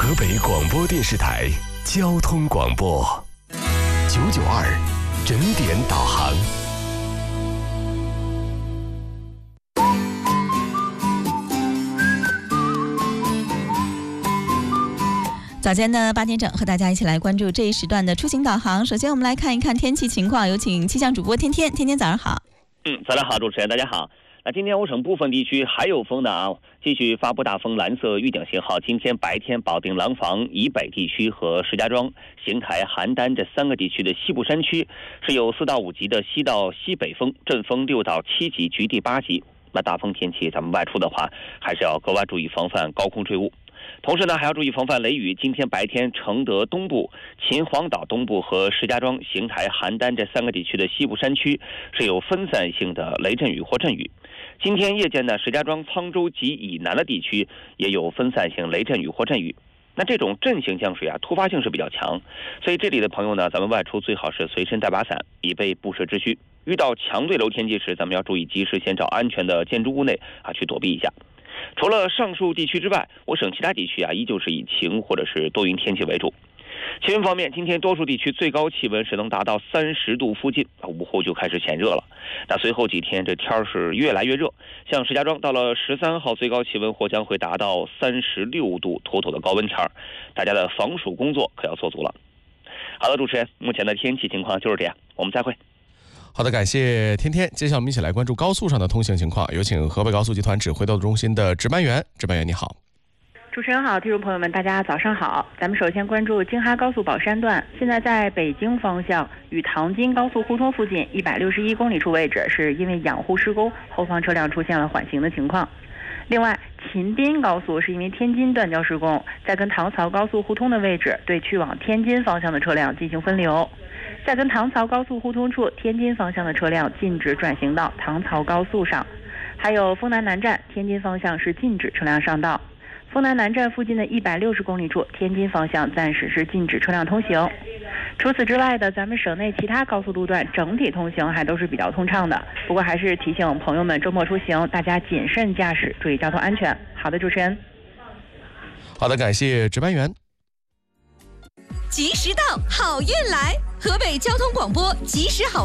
河北广播电视台交通广播992整点导航。 早间的8点整，和大家一起来关注这一时段的出行导航。首先我们来看一看天气情况，有请气象主播天天。天天早上好。 早上好，主持人大家好。那今天欧省部分地区还有风的啊，继续发布大风蓝色预警信号。今天白天，保定廊坊以北地区和石家庄、邢台、邯郸这3个地区的西部山区是有4到5级的西到西北风，阵风6到7级，局地8级。那大风天气，咱们外出的话，还是要格外注意防范高空坠物。同时呢，还要注意防范雷雨。今天白天，承德东部、秦皇岛东部和石家庄、邢台、邯郸这3个地区的西部山区是有分散性的雷阵雨或阵雨。今天夜间呢，石家庄、沧州及以南的地区也有分散性雷阵雨或阵雨。那这种阵性降水啊，突发性是比较强，所以这里的朋友呢，咱们外出最好是随身带把伞，以备不时之需。遇到强对流天气时，咱们要注意及时先找安全的建筑物内去躲避一下。除了上述地区之外，我省其他地区依旧是以晴或者是多云天气为主。气温方面，今天多数地区最高气温是能达到30度附近，午后就开始显热了。那随后几天这天是越来越热，像石家庄到了13号最高气温或将会达到36度，妥妥的高温天，大家的防暑工作可要做足了。好的，主持人，目前的天气情况就是这样，我们再会。 好的，感谢天天。接下来我们一起来关注高速上的通行情况，有请河北高速集团指挥道路中心的值班员。值班员你好。 主持人好，听众朋友们大家早上好。咱们首先关注京哈高速宝山段，现在在北京方向与唐津高速互通附近161公里处位置，是因为养护施工，后方车辆出现了缓行的情况。另外，秦滨高速是因为天津断交施工，在跟唐曹高速互通的位置，对去往天津方向的车辆进行分流。在跟唐曹高速互通处，天津方向的车辆禁止转行到唐曹高速上。还有丰南南站，天津方向是禁止车辆上道。丰南南站附近的160公里处，天津方向暂时是禁止车辆通行。除此之外的，咱们省内其他高速路段整体通行还都是比较通畅的。不过还是提醒朋友们，周末出行大家谨慎驾驶，注意交通安全。好的，主持人。 好的，感谢值班员。 及时到，好运来！河北交通广播及时好